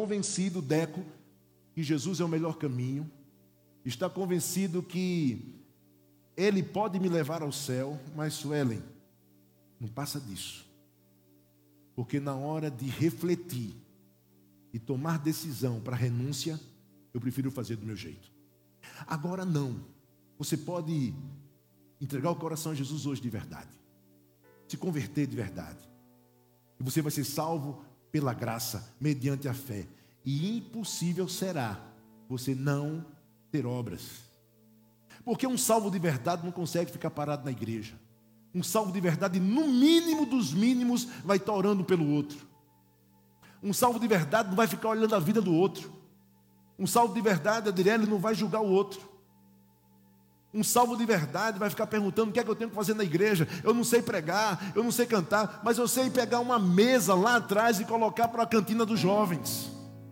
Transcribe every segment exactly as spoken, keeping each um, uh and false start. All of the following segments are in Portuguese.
convencido, Deco, que Jesus é o melhor caminho, está convencido que Ele pode me levar ao céu, mas Suelen, não passa disso. Porque na hora de refletir e tomar decisão para renúncia, eu prefiro fazer do meu jeito. Agora não. Você pode entregar o coração a Jesus hoje de verdade. Se converter de verdade. E você vai ser salvo pela graça, mediante a fé. E impossível será você não ter obras. Porque um salvo de verdade não consegue ficar parado na igreja. Um salvo de verdade, no mínimo dos mínimos, vai estar orando pelo outro. Um salvo de verdade não vai ficar olhando a vida do outro. Um salvo de verdade, Adriele, não vai julgar o outro. Um salvo de verdade vai ficar perguntando o que é que eu tenho que fazer na igreja. Eu não sei pregar, eu não sei cantar, mas eu sei pegar uma mesa lá atrás e colocar para a cantina dos jovens.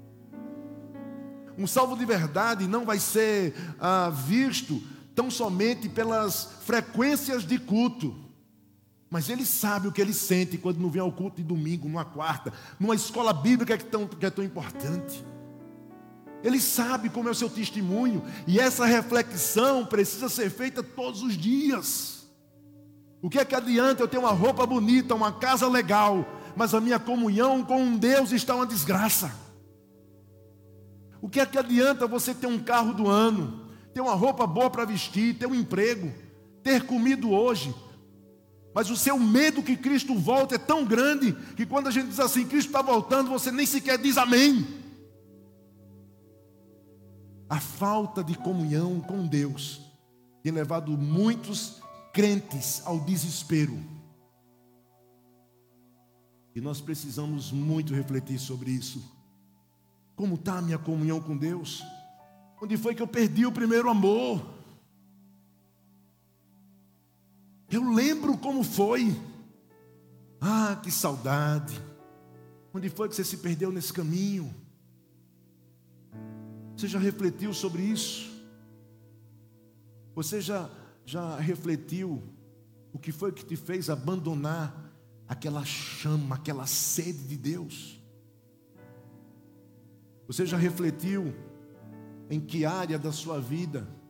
Um salvo de verdade não vai ser ah, visto tão somente pelas frequências de culto, mas ele sabe o que ele sente quando não vem ao culto de domingo, numa quarta, numa escola bíblica que é tão, que é tão importante. Ele sabe como é o seu testemunho, e essa reflexão precisa ser feita todos os dias. O que é que adianta eu ter uma roupa bonita, uma casa legal, mas a minha comunhão com Deus está uma desgraça? O que é que adianta você ter um carro do ano, ter uma roupa boa para vestir, ter um emprego, ter comido hoje, mas o seu medo que Cristo volte é tão grande, que quando a gente diz assim, Cristo está voltando, você nem sequer diz amém. A falta de comunhão com Deus tem levado muitos crentes ao desespero. E nós precisamos muito refletir sobre isso. Como está a minha comunhão com Deus? Onde foi que eu perdi o primeiro amor? Eu lembro como foi. Ah, que saudade. Onde foi que você se perdeu nesse caminho? Você já refletiu sobre isso? Você já, já refletiu o que foi que te fez abandonar aquela chama, aquela sede de Deus? Você já refletiu em que área da sua vida